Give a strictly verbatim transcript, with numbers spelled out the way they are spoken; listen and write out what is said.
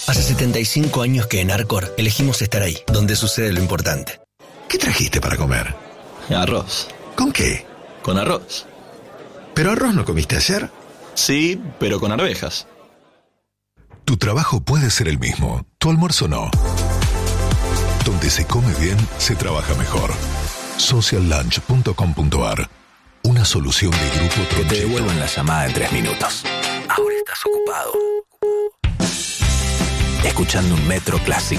Hace setenta y cinco años que en Arcor elegimos estar ahí, donde sucede lo importante. ¿Qué trajiste para comer? Arroz. ¿Con qué? Con arroz. ¿Pero arroz no comiste ayer? Sí, pero con arvejas. Tu trabajo puede ser el mismo, tu almuerzo no. Donde se come bien, se trabaja mejor. social lunch punto com punto ar. Una solución de Grupo Tronchito. Que te devuelvan la llamada en tres minutos. Ahora estás ocupado. Escuchando un Metro Clásico.